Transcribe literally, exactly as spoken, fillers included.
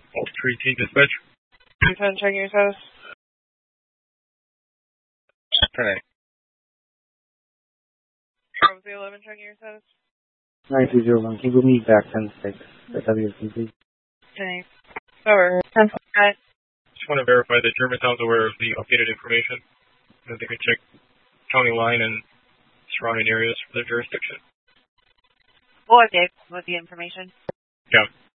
three T dispatch. ten, checking your status. ten eight. Bravo three eleven, checking your status. nine two zero one, can you meet back ten six at W C C? ten eight. Over. ten five. Just want to verify that Germantown's aware of the updated information, that they could check county line and surrounding areas for their jurisdiction. What, Dave? What the information? Yeah.